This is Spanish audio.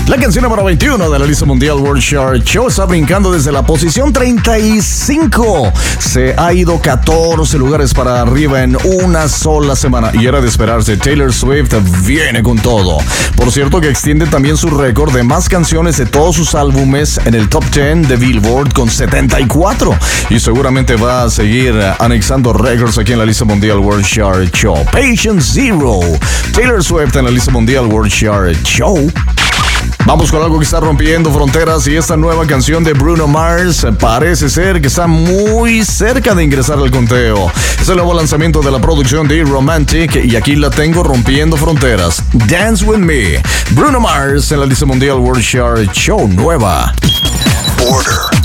La canción número 21 de la lista mundial World Chart Show está brincando desde la posición 35. Se ha ido 14 lugares para arriba en una sola semana. Y era de esperarse, Taylor Swift viene con todo. Por cierto que extiende también su récord de más canciones de todos sus álbumes en el Top 10 de Billboard con 74. Y seguramente va a seguir anexando récords aquí en la lista mundial World Chart Show. Patient Zero, Taylor Swift en la lista mundial World Chart Show. Vamos con algo que está rompiendo fronteras y esta nueva canción de Bruno Mars parece ser que está muy cerca de ingresar al conteo. Es el nuevo lanzamiento de la producción de Romantic y aquí la tengo rompiendo fronteras. Dance With Me, Bruno Mars en la lista mundial World Chart Show nueva. Order.